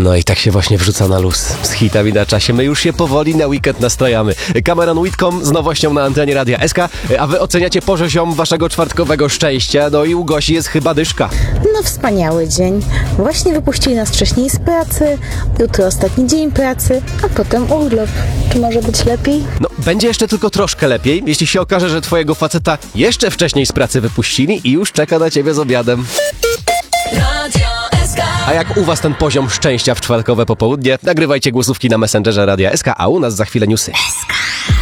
No i tak się właśnie wrzuca na luz z hitami na czasie. My już się powoli na weekend nastrajamy. Cameron Whitcomb z nowością na antenie Radia SK, a wy oceniacie poziom waszego czwartkowego szczęścia. No i u Gosi jest chyba dyszka. No wspaniały dzień. Właśnie wypuścili nas wcześniej z pracy, jutro ostatni dzień pracy, a potem urlop. Czy może być lepiej? No, będzie jeszcze tylko troszkę lepiej, jeśli się okaże, że twojego faceta jeszcze wcześniej z pracy wypuścili i już czeka na ciebie z obiadem. A jak u was ten poziom szczęścia w czwartkowe popołudnie? Nagrywajcie głosówki na Messengerze Radia SK, a u nas za chwilę newsy.